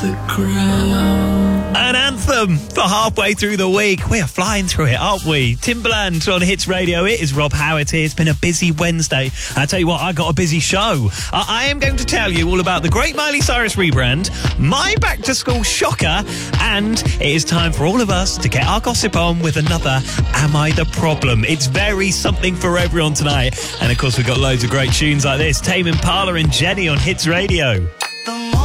the ground. An anthem for halfway through the week. We are flying through it, aren't we? Timberland on Hits Radio. It is Rob Howard here. It's been a busy Wednesday. I tell you what, I got a busy show. I am going to tell you all about the great Miley Cyrus rebrand, my back-to-school shocker, and it is time for all of us to get our gossip on with another Am I the Problem? It's very something for everyone tonight. And of course, we've got loads of great tunes like this. Tame Impala and Jenny on Hits Radio.